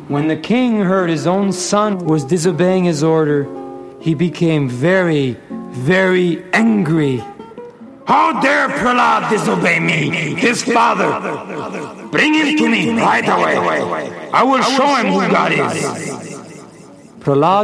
When the king heard his own son was disobeying his order, he became very, very angry. How dare Prahlad disobey me, his father? Bring him to me right away. I will show him who God is. Prahlad